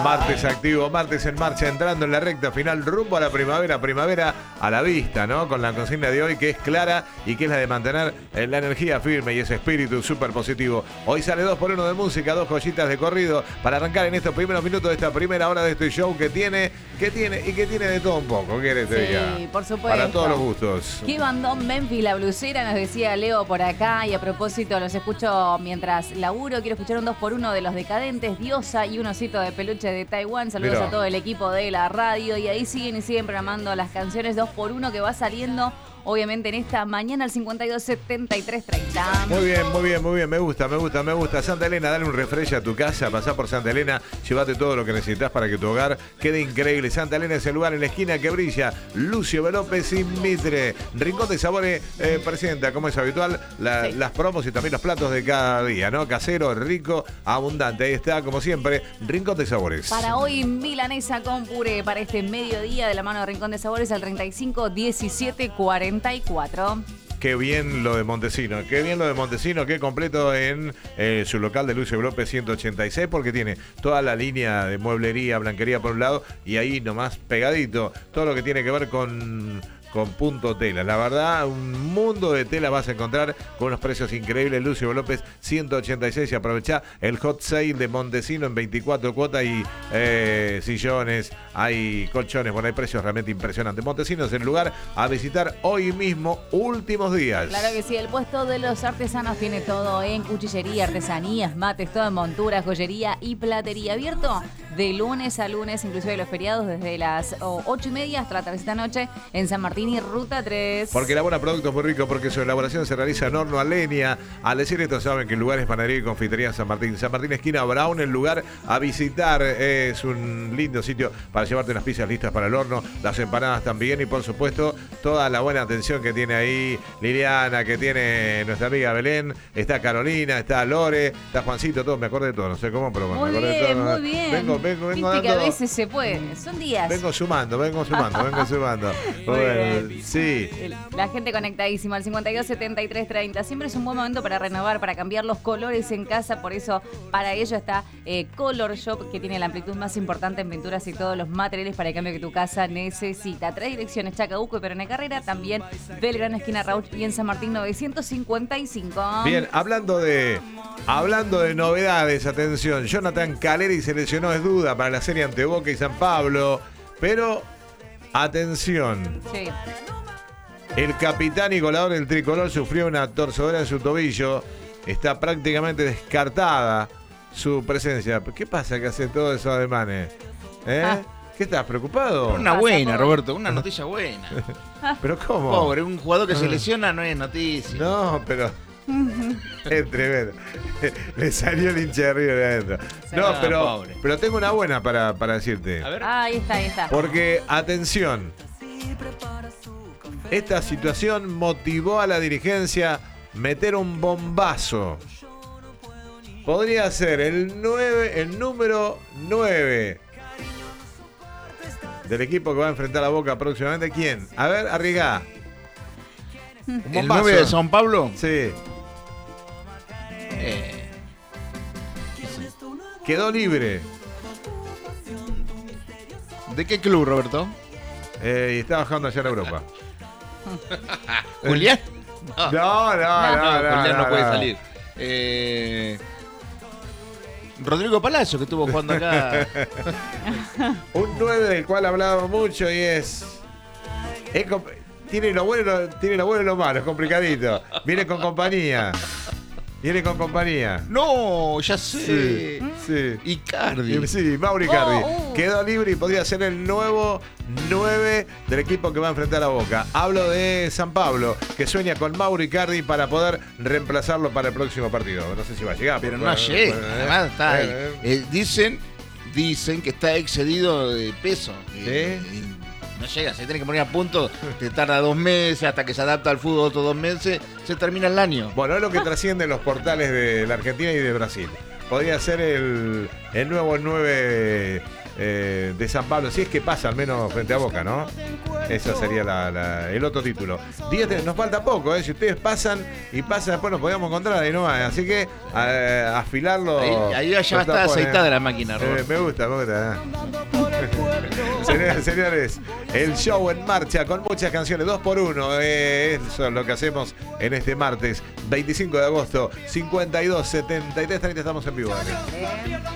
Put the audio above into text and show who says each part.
Speaker 1: Martes activo, martes en marcha, entrando en la recta final, rumbo a la primavera, primavera a la vista, ¿no? Con la consigna de hoy que es clara y que es la de mantener la energía firme y ese espíritu súper positivo. Hoy sale 2x1 de música, 2 joyitas de corrido para arrancar en estos primeros minutos de esta primera hora de este show que tiene de todo un poco. ¿Qué querés te diga?
Speaker 2: Sí, por supuesto.
Speaker 1: Para todos los gustos.
Speaker 2: ¿Qué bandón Memphis, la blusera? Nos decía Leo por acá. Y a propósito, los escucho mientras laburo. Quiero escuchar un 2x1 de Los Decadentes, Diosa y un osito de peluche de Taiwán. Saludos a todo el equipo de la radio. Y ahí siguen programando las canciones 2x1 que va saliendo, obviamente, en esta mañana al 527330.
Speaker 1: Muy bien. Me gusta. Santa Elena, dale un refresh a tu casa. Pasá por Santa Elena, llévate todo lo que necesitas para que tu hogar quede increíble. Santa Elena es el lugar en la esquina que brilla. Lucio López y Mitre. Rincón de Sabores presenta, como es habitual, las promos y también los platos de cada día, ¿no? Casero, rico, abundante. Ahí está, como siempre, Rincón de Sabores.
Speaker 2: Para hoy, milanesa con puré. Para este mediodía, de la mano de Rincón de Sabores, al 351744.
Speaker 1: Qué bien lo de Montesino, qué completo en su local de Lucio López 186, porque tiene toda la línea de mueblería, blanquería por un lado, y ahí nomás pegadito, todo lo que tiene que ver con Punto Tela. La verdad, un mundo de tela vas a encontrar con unos precios increíbles. Lucio López 186, y aprovecha el hot sale de Montesino en 24 cuotas y sillones, hay colchones, bueno, hay precios realmente impresionantes. Montesino es el lugar a visitar hoy mismo, últimos días.
Speaker 2: Claro que sí, el puesto de los artesanos tiene todo en cuchillería, artesanías, mates, todo en montura, joyería y platería. Abierto de lunes a lunes, inclusive los feriados, desde las 8:30 hasta la tardecita noche en San Martín y Ruta 3.
Speaker 1: Porque elabora productos muy ricos, porque su elaboración se realiza en horno a leña. Al decir esto, saben que el lugar es Panadería y Confitería San Martín. San Martín, esquina Brown, el lugar a visitar. Es un lindo sitio para llevarte unas pizzas listas para el horno, las empanadas también, y por supuesto toda la buena atención que tiene ahí Liliana, que tiene nuestra amiga Belén. Está Carolina, está Lore, está Juancito, todo. Me acordé de todo, no sé cómo, pero me acordé de todo.
Speaker 2: Muy bien.
Speaker 1: Vengo
Speaker 2: Viste
Speaker 1: dando,
Speaker 2: que a veces se puede, son días.
Speaker 1: Vengo sumando. Bueno, sí.
Speaker 2: La gente conectadísima al 527330. Siempre es un buen momento para renovar, para cambiar los colores en casa. Por eso, para ello está Color Shop, que tiene la amplitud más importante en pinturas y todos los materiales para el cambio que tu casa necesita. 3 direcciones: Chacabuco y Perón Carrera. También Belgrano, esquina Rauch, y en San Martín 955.
Speaker 1: Bien, hablando de novedades, atención. Jonathan Caleri se lesionó, es duda para la serie ante Boca y San Pablo. Pero, atención.
Speaker 2: Sí.
Speaker 1: El capitán y goleador del tricolor sufrió una torcedura en su tobillo. Está prácticamente descartada su presencia. ¿Qué pasa que hace todos esos ademanes? ¿Qué estás, preocupado?
Speaker 3: Una buena, Roberto, una noticia buena.
Speaker 1: ¿Pero cómo?
Speaker 3: Pobre, un jugador que se lesiona no es noticia.
Speaker 1: No, pero... es tremendo. Le salió el hincha de River de adentro. No, pero tengo una buena para decirte.
Speaker 3: A ver.
Speaker 2: Ahí está.
Speaker 1: Porque, atención, esta situación motivó a la dirigencia meter un bombazo. Podría ser el número 9 del equipo que va a enfrentar a Boca próximamente. ¿Quién? A ver, arriesgá.
Speaker 3: ¿El 9 de San Pablo?
Speaker 1: Sí. Quedó libre.
Speaker 3: ¿De qué club, Roberto?
Speaker 1: Y está bajando allá en Europa.
Speaker 3: ¿Julián?
Speaker 1: No,
Speaker 3: Julián no puede salir. Rodrigo Palacio, que estuvo jugando acá.
Speaker 1: Un 9 del cual hablábamos mucho y tiene lo bueno y lo malo, es complicadito. Viene con compañía.
Speaker 3: No, ya sé.
Speaker 1: Sí.
Speaker 3: Icardi.
Speaker 1: Sí, Mauro Icardi. Quedó libre y podría ser el nuevo 9 del equipo que va a enfrentar a Boca. Hablo de San Pablo, que sueña con Mauro Icardi para poder reemplazarlo para el próximo partido. No sé si va a llegar.
Speaker 3: Pero no llega. Además está ahí. Dicen que está excedido de peso.
Speaker 1: ¿Sí?
Speaker 3: No llega, se tiene que poner a punto, te tarda 2 meses, hasta que se adapta al fútbol otros 2 meses, se termina el año.
Speaker 1: Bueno, es lo que trasciende en los portales de la Argentina y de Brasil. podría ser el nuevo 9 de San Pablo, si es que pasa al menos frente a Boca, ¿no? Ese sería el otro título. Nos falta poco, si ustedes pasan y pasan, después nos podemos encontrar ahí nomás. Así que afilarlo.
Speaker 3: Ahí ya está aceitada la máquina,
Speaker 1: me gusta. Señoras y señores, el show en marcha con muchas canciones, 2x1. Eso es lo que hacemos en este martes 25 de agosto, 52 73 30. Estamos en vivo.